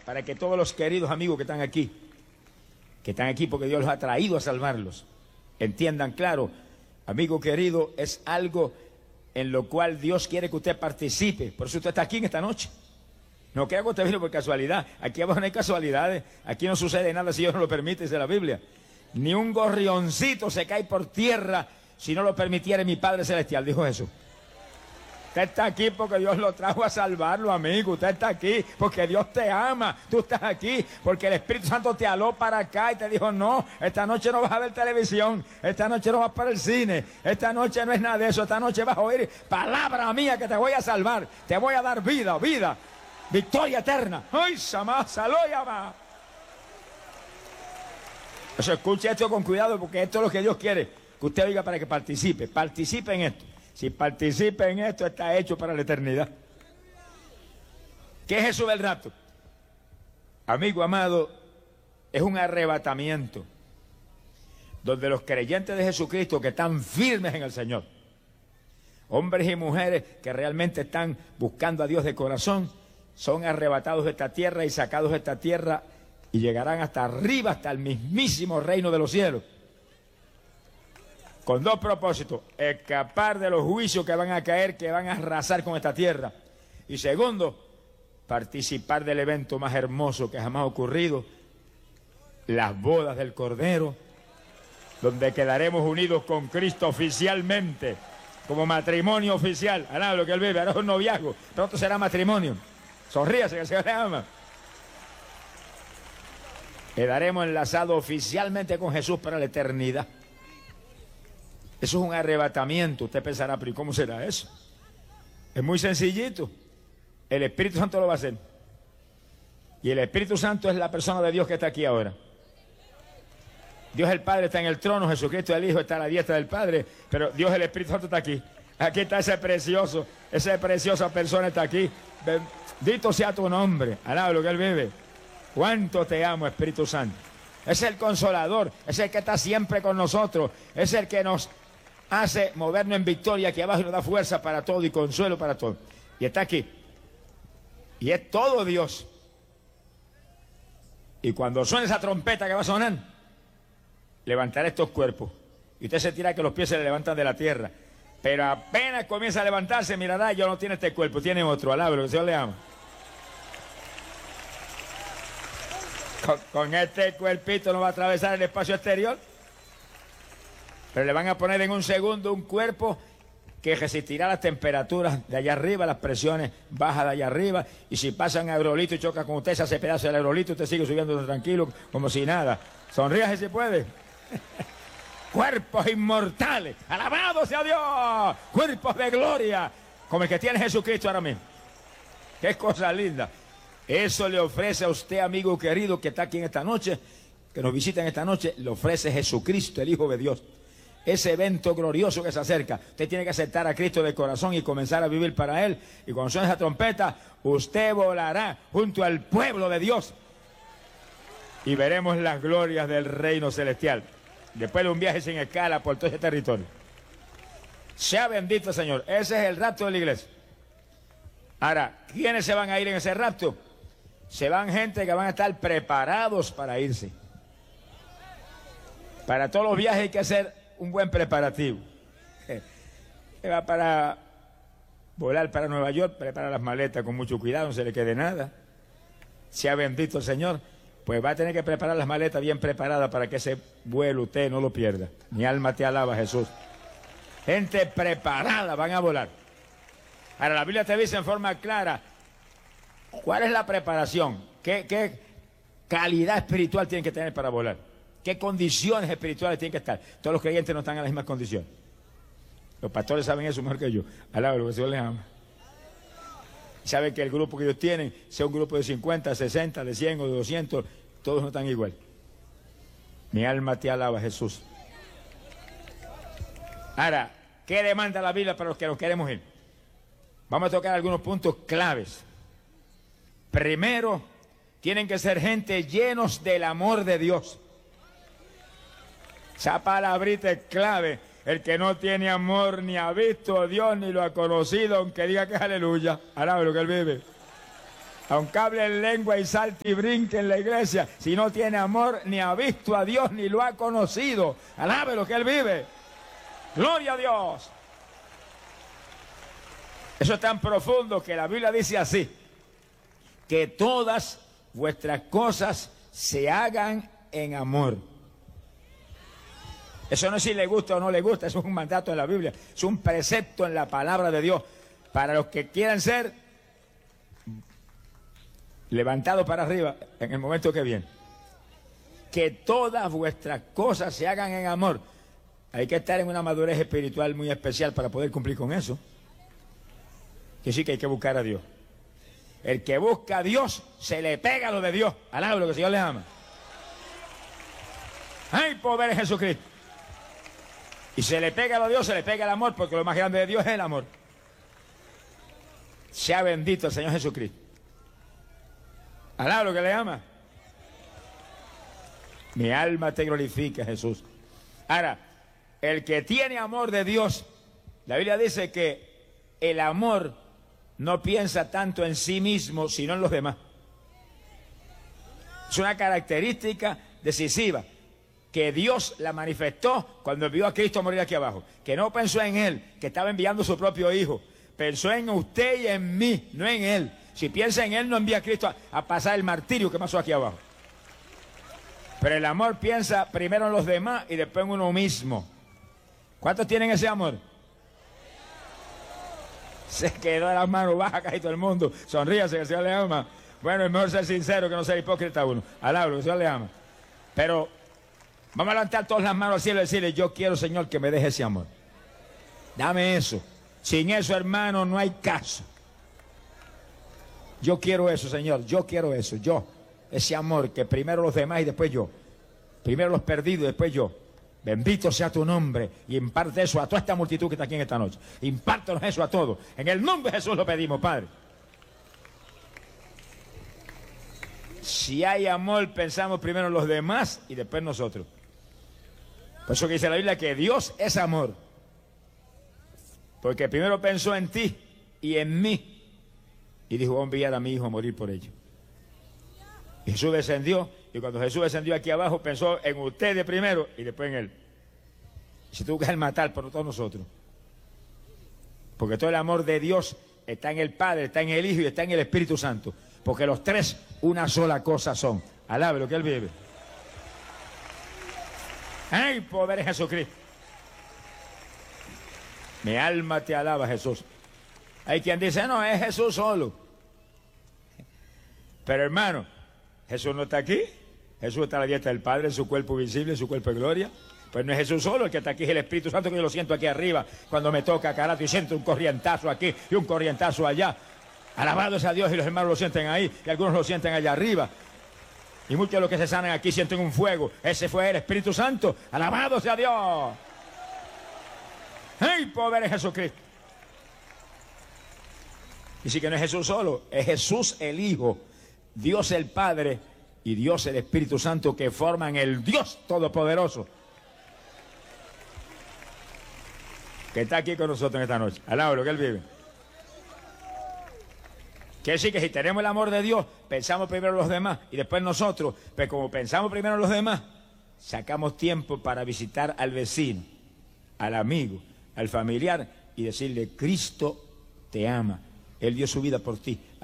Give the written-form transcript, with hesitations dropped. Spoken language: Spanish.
para que todos los queridos amigos que están aquí porque Dios los ha traído a salvarlos, entiendan claro, amigo querido, es algo en lo cual Dios quiere que usted participe. Por eso usted está aquí en esta noche. No crea que usted vino por casualidad. Aquí abajo no hay casualidades. Aquí no sucede nada si Dios no lo permite, dice la Biblia. Ni un gorrioncito se cae por tierra si no lo permitiera mi Padre Celestial, dijo Jesús. Usted está aquí porque Dios lo trajo a salvarlo, amigo. Usted está aquí porque Dios te ama. Tú estás aquí porque el Espíritu Santo te aló para acá y te dijo, no, esta noche no vas a ver televisión, esta noche no vas para el cine, esta noche no es nada de eso, esta noche vas a oír palabra mía que te voy a salvar, te voy a dar vida, victoria eterna. ¡Ay, Samá, Saloyama! Eso, escuche esto con cuidado porque esto es lo que Dios quiere que usted oiga para que participe en esto. Si participa en esto, está hecho para la eternidad. ¿Qué es eso del rapto? Amigo amado, es un arrebatamiento donde los creyentes de Jesucristo que están firmes en el Señor, hombres y mujeres que realmente están buscando a Dios de corazón, son arrebatados de esta tierra y sacados de esta tierra y llegarán hasta arriba, hasta el mismísimo reino de los cielos. Con dos propósitos: escapar de los juicios que van a caer, que van a arrasar con esta tierra. Y segundo, participar del evento más hermoso que jamás ha ocurrido, las bodas del Cordero, donde quedaremos unidos con Cristo oficialmente, como matrimonio oficial. Ahora lo que él vive, ahora es un noviazgo, pronto será matrimonio. Sonríase que el Señor le ama. Quedaremos enlazados oficialmente con Jesús para la eternidad. Eso es un arrebatamiento. Usted pensará, pero ¿y cómo será eso? Es muy sencillito. El Espíritu Santo lo va a hacer. Y el Espíritu Santo es la persona de Dios que está aquí ahora. Dios el Padre está en el trono, Jesucristo el Hijo está a la diestra del Padre, pero Dios el Espíritu Santo está aquí. Aquí está esa preciosa persona está aquí. Bendito sea tu nombre. Alaba lo que Él vive. Cuánto te amo, Espíritu Santo. Es el Consolador, es el que está siempre con nosotros, es el que nos hace movernos en victoria aquí abajo y nos da fuerza para todo y consuelo para todo. Y está aquí. Y es todo Dios. Y cuando suene esa trompeta que va a sonar, levantará estos cuerpos. Y usted se tira que los pies se le levantan de la tierra. Pero apenas comienza a levantarse, mirará, yo no tiene este cuerpo, tiene otro. Alaba, lo que el Señor le ama. Con este cuerpito no va a atravesar el espacio exterior. Pero le van a poner en un segundo un cuerpo que resistirá las temperaturas de allá arriba, las presiones bajas de allá arriba. Y si pasan aerolito y choca con usted, se hace pedazo del aerolito, usted sigue subiendo tranquilo, como si nada. Sonríase si puede. Cuerpos inmortales, alabado sea Dios, cuerpos de gloria, como el que tiene Jesucristo ahora mismo. Qué cosa linda. Eso le ofrece a usted, amigo querido, que está aquí en esta noche, que nos visita en esta noche, le ofrece Jesucristo, el Hijo de Dios. Ese evento glorioso que se acerca, usted tiene que aceptar a Cristo de corazón y comenzar a vivir para Él. Y cuando suene esa trompeta, usted volará junto al pueblo de Dios y veremos las glorias del reino celestial. Después de un viaje sin escala por todo ese territorio. Sea bendito el Señor. Ese es el rapto de la iglesia. Ahora, ¿quiénes se van a ir en ese rapto? Se van gente que van a estar preparados para irse. Para todos los viajes hay que hacer un buen preparativo. Se va para volar para Nueva York, prepara las maletas con mucho cuidado, no se le quede nada. Sea bendito el Señor. Pues va a tener que preparar las maletas bien preparadas para que ese vuelo usted no lo pierda. Mi alma te alaba, Jesús. Gente preparada van a volar. Ahora, la Biblia te dice en forma clara cuál es la preparación, qué calidad espiritual tienen que tener para volar, qué condiciones espirituales tienen que estar. Todos los creyentes no están en las mismas condiciones. Los pastores saben eso mejor que yo. Alaba lo que el Señor les ama. Saben que el grupo que ellos tienen, sea un grupo de 50, 60, de 100 o de 200, todos no están igual. Mi alma te alaba, Jesús. Ahora, ¿qué demanda la Biblia para los que nos queremos ir? Vamos a tocar algunos puntos claves. Primero, tienen que ser gente llenos del amor de Dios. Esa palabrita es clave. El que no tiene amor ni ha visto a Dios ni lo ha conocido, aunque diga que es aleluya. Alaba lo que Él vive. Aunque hable en lengua y salte y brinque en la iglesia, si no tiene amor, ni ha visto a Dios, ni lo ha conocido. Alabe lo que Él vive. Gloria a Dios. Eso es tan profundo que la Biblia dice así: que todas vuestras cosas se hagan en amor. Eso no es si le gusta o no le gusta, eso es un mandato en la Biblia, es un precepto en la palabra de Dios para los que quieran ser levantados para arriba en el momento que viene. Que todas vuestras cosas se hagan en amor. Hay que estar en una madurez espiritual muy especial para poder cumplir con eso. Que sí que hay que buscar a Dios. El que busca a Dios se le pega lo de Dios. Alaba lo que el Señor le ama. ¡Ay, poder en Jesucristo! Y se le pega lo de Dios, se le pega el amor, porque lo más grande de Dios es el amor. Sea bendito el Señor Jesucristo. Alaba lo que le ama. Mi alma te glorifica, Jesús. Ahora, el que tiene amor de Dios, la Biblia dice que el amor no piensa tanto en sí mismo, sino en los demás. Es una característica decisiva que Dios la manifestó cuando vio a Cristo morir aquí abajo. Que no pensó en Él, que estaba enviando a su propio Hijo. Pensó en usted y en mí, no en Él. Si piensa en Él, no envía a Cristo a pasar el martirio que pasó aquí abajo. Pero el amor piensa primero en los demás y después en uno mismo. ¿Cuántos tienen ese amor? Se quedó de las manos bajas casi todo el mundo. Sonríase, que el Señor le ama. Bueno, es mejor ser sincero que no ser hipócrita uno. Alabro, que el Señor le ama. Pero vamos a levantar todas las manos al cielo y decirle: yo quiero, Señor, que me deje ese amor. Dame eso. Sin eso, hermano, no hay caso. Yo quiero eso, Señor. Yo quiero eso. Yo. Ese amor, que primero los demás y después yo. Primero los perdidos y después yo. Bendito sea tu nombre, y imparte eso a toda esta multitud que está aquí en esta noche. Impártenos eso a todos. En el nombre de Jesús lo pedimos, Padre. Si hay amor, pensamos primero en los demás y después nosotros. Por eso que dice la Biblia que Dios es amor. Porque primero pensó en ti y en mí. Y dijo: voy a enviar a mi hijo a morir por ello. Y Jesús descendió. Y cuando Jesús descendió aquí abajo, pensó en ustedes primero y después en Él. Y se tuvo que matar por todos nosotros. Porque todo el amor de Dios está en el Padre, está en el Hijo y está en el Espíritu Santo. Porque los tres una sola cosa son. Alabe lo que Él vive. ¡Ay, poder en Jesucristo! Mi alma te alaba, Jesús. Hay quien dice: no, es Jesús solo. Pero hermano, Jesús no está aquí. Jesús está a la diestra del Padre, en su cuerpo visible, en su cuerpo de gloria. Pues no es Jesús solo, el que está aquí es el Espíritu Santo, que yo lo siento aquí arriba cuando me toca carato y siento un corrientazo aquí y un corrientazo allá. Alabado sea Dios, y los hermanos lo sienten ahí y algunos lo sienten allá arriba. Y muchos de los que se sanan aquí sienten un fuego. Ese fue el Espíritu Santo. Alabado sea Dios. ¡Ay, poder en Jesucristo! Y sí que no es Jesús solo, es Jesús el Hijo, Dios el Padre y Dios el Espíritu Santo, que forman el Dios Todopoderoso, que está aquí con nosotros en esta noche. Alaba lo que Él vive. Quiere decir que si tenemos el amor de Dios, pensamos primero en los demás y después nosotros. Pero como pensamos primero en los demás, sacamos tiempo para visitar al vecino, al amigo, al familiar y decirle: Cristo te ama. Él dio su vida por ti.